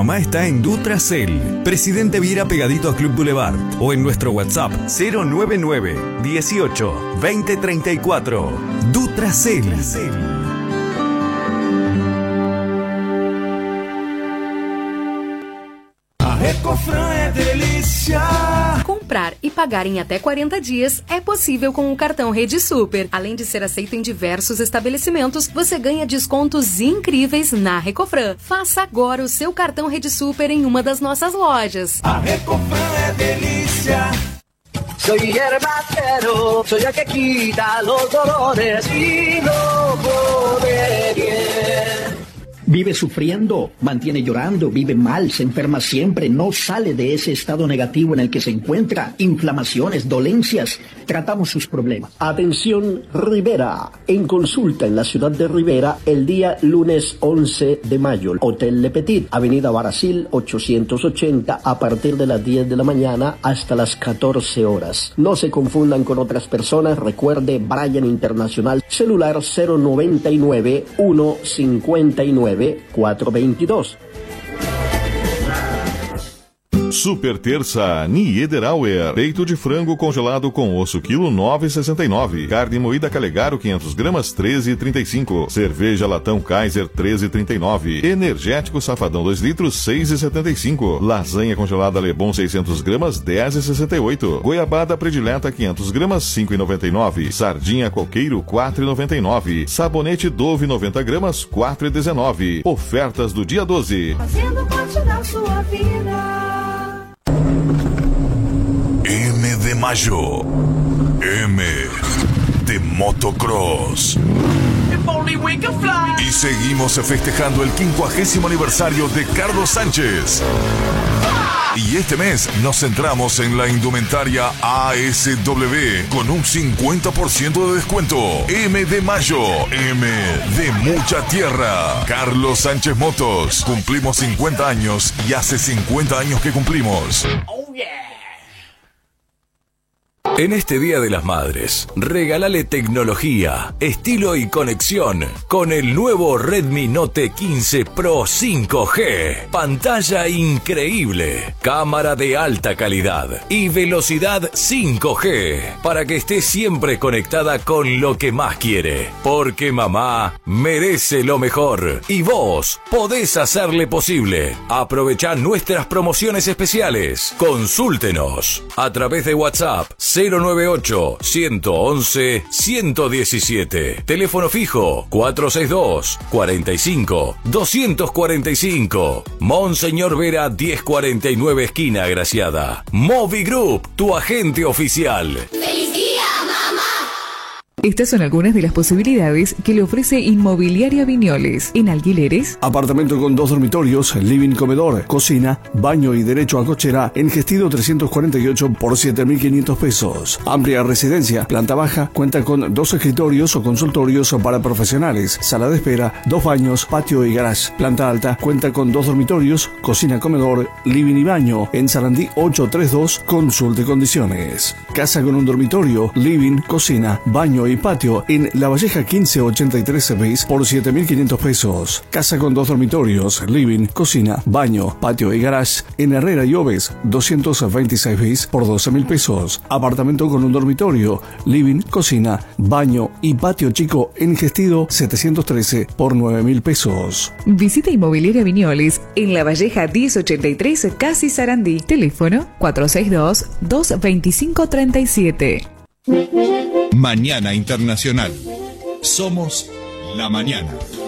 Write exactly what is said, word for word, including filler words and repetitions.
mamá está en Dutracel, Presidente Viera pegadito a Club Boulevard, o en nuestro WhatsApp cero nueve nueve, dieciocho, veinte treinta y cuatro. Dutracel. A Recofran é delícia. Comprar e pagar em até quarenta dias é possível com o cartão Rede Super. Além de ser aceito em diversos estabelecimentos, você ganha descontos incríveis na Recofran. Faça agora o seu cartão Rede Super em uma das nossas lojas. A Recofran é delícia. Soy herbatero, soy el que quita los dolores y no pone bien. Vive sufriendo, mantiene llorando, vive mal, se enferma siempre, no sale de ese estado negativo en el que se encuentra, inflamaciones, dolencias. Tratamos sus problemas. Atención, Rivera. En consulta en la ciudad de Rivera el día lunes once de mayo. Hotel Le Petit, Avenida Brasil ochocientos ochenta, a partir de las diez de la mañana hasta las catorce horas. No se confundan con otras personas. Recuerde, Brian Internacional, celular cero noventa y nueve, uno cincuenta y nueve, cuatrocientos veintidós. Super terça Niederauer. Peito de frango congelado com osso, quilo nove reais e sessenta e nove centavos. Carne moída Calegaro, quinhentas gramas, treze reais e trinta e cinco centavos. Cerveja Latão Kaiser, treze reais e trinta e nove centavos. Energético Safadão dois litros, seis reais e setenta e cinco centavos. Lasanha congelada Lebon, seiscentas gramas, dez reais e sessenta e oito centavos. Goiabada Predileta, quinhentas gramas, cinco reais e noventa e nove centavos. Sardinha Coqueiro, quatro reais e noventa e nove centavos. Sabonete Dove, noventa gramas, quatro reais e dezenove centavos. Ofertas do dia doze. Fazendo parte da sua vida. M de Mayo. M de Motocross. Y seguimos festejando el quincuagésimo aniversario de Carlos Sánchez. Y este mes nos centramos en la indumentaria A S W con un cincuenta por ciento de descuento. M de Mayo, M de mucha tierra. Carlos Sánchez Motos. Cumplimos cincuenta años y hace cincuenta años que cumplimos. Oh yeah. En este Día de las Madres, regálale tecnología, estilo y conexión con el nuevo Redmi Note quince Pro cinco G. Pantalla increíble, cámara de alta calidad y velocidad cinco G para que esté siempre conectada con lo que más quiere. Porque mamá merece lo mejor y vos podés hacerle posible. Aprovechá nuestras promociones especiales. Consúltenos a través de WhatsApp cero nueve ocho, uno once, ciento diecisiete. Teléfono fijo cuatro seis dos, cuarenta y cinco, doscientos cuarenta y cinco. Monseñor Vera diez cuarenta y nueve, esquina Agraciada. Movi Group, tu agente oficial. ¡Feliz día, mamá! Estas son algunas de las posibilidades que le ofrece Inmobiliaria Viñoles. En alquileres, apartamento con dos dormitorios, living, comedor, cocina, baño y derecho a cochera en Gestido trescientos cuarenta y ocho por siete mil quinientos pesos. Amplia residencia, planta baja, cuenta con dos escritorios o consultorios para profesionales, sala de espera, dos baños, patio y garage. Planta alta, cuenta con dos dormitorios, cocina, comedor, living y baño. En Sarandí ochocientos treinta y dos, consulte condiciones. Casa con un dormitorio, living, cocina, baño y patio en La Valleja quince ochenta y tres bis por siete mil quinientos pesos. Casa con dos dormitorios, living, cocina, baño, patio y garage en Herrera y Oves doscientos veintiséis bis por doce mil pesos. Apartamento con un dormitorio, living, cocina, baño y patio chico en Gestido setecientos trece por nueve mil pesos. visita Inmobiliaria Viñoles en La Valleja diez ochenta y tres, Casi Sarandí. Teléfono cuatro seis dos, dos veinticinco treinta y siete. Mañana Internacional. Somos la mañana.